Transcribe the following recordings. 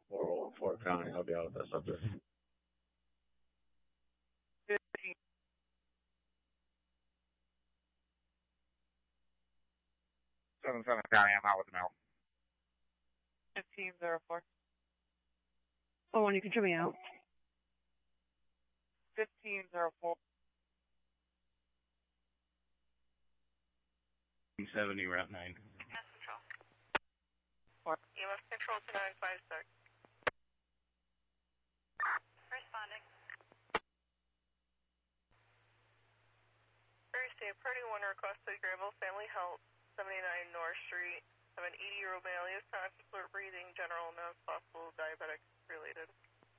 404 County, I'll be out of this subject. 15. 77 County, I'm out with the mail. 1504. Oh, when you can trim me out. 1504. 70 Route 9. Yes, Control. Four. EMS Control to 956. Responding. Thursday, Party 1 requested Granville Family Health, 79 North Street. Have an 80-year-old male, he is conscious, fluid breathing, general, no possible diabetic related.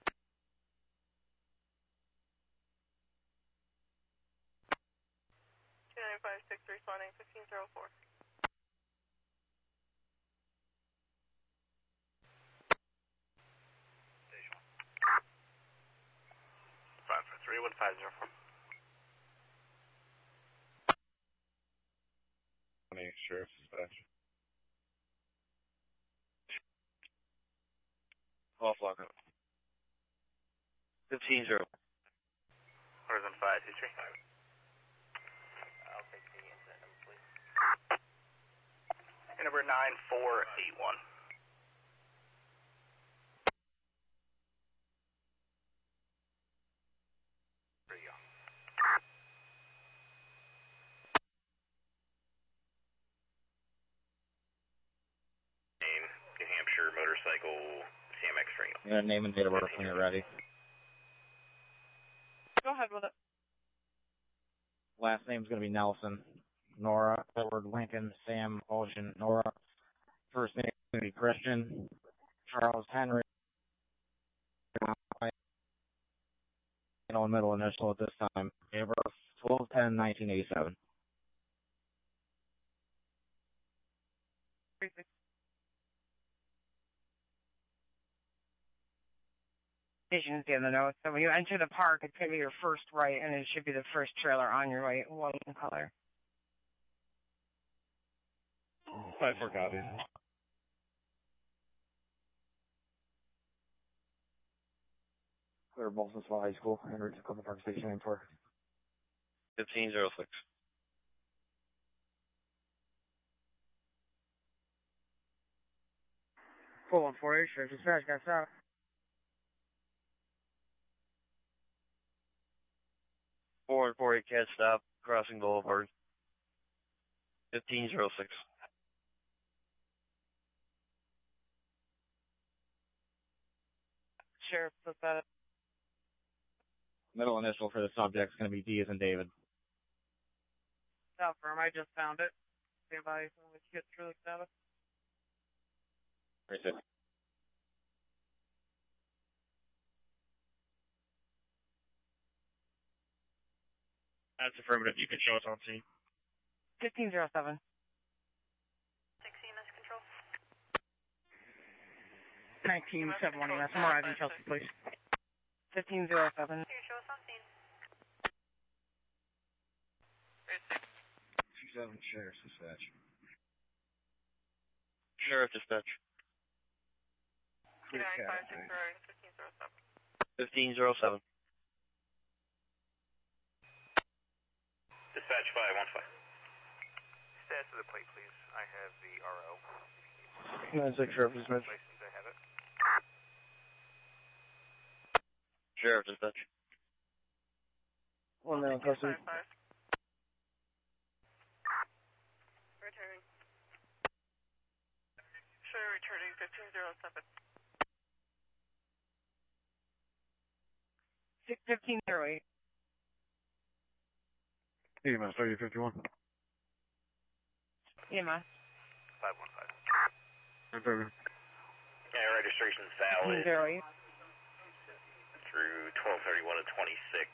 Two 956 responding 1504. Station 1. 543-1504. Sheriff's Dispatch. Off lockup. 15-0. Orders on 523. I'll take the incident number, please. And number 9481. There you go. Name, New Hampshire motorcycle CMX train. I'm gonna name and date of birth when you're ready. Go ahead with it. Last name's gonna be Nelson. Nora, Edward, Lincoln, Sam, Ocean, Nora. First name is gonna be Christian. Charles, Henry. Middle initial at this time. Date of birth 12/10/1987. Station's the other note. So when you enter the park, it's going to be your first right, and it should be the first trailer on your right, white in color. 5-4 copies. Clear Bolsonville High School, Henry to Clifton Park Station, aim for 1506. Full on 4 Sheriff's Dispatch, got out. Forward 48 cat stop, crossing Boulevard. 1506. Sheriff, put that. Middle initial for the subject is going to be D as in David. South firm, I just found it. Stand by when we get through the status. Very good. That's affirmative. You can show us on scene. 1507. 6 EMS Control. 1971 EMS. I'm arriving, Chelsea, please. 1507. Here, show us on scene. 27 Sheriff's Dispatch. Sheriff Dispatch. 2956 1507. 1507. Dispatch 515. Status of the plate, please. I have the RO. 96 Sheriff Dispatch. License, I have it. Sheriff Dispatch. 1 minute custody. 55. Returning. Show returning 1507. 1508. EMS 3051. EMS. 515. Yeah, registration's valid 1508. through 12/31 of 26.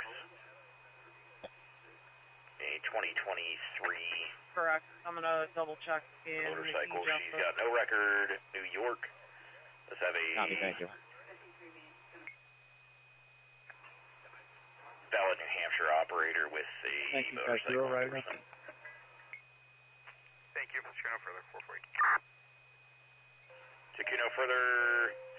A 2023 Correct. I'm going to double check in motorcycle. the She's got no record. New York. Let's have a Copy, thank you. valid New Hampshire operator with a Thank you, motorcycle. right. Thank you. Sure, no further. 448. Took you no further.